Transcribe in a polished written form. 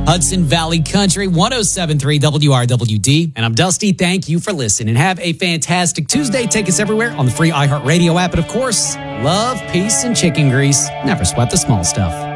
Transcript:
Hudson Valley Country, 107.3 WRWD. And I'm Dusty. Thank you for listening. Have a fantastic Tuesday. Take us everywhere on the free iHeartRadio app. And of course, love, peace, and chicken grease. Never sweat the small stuff.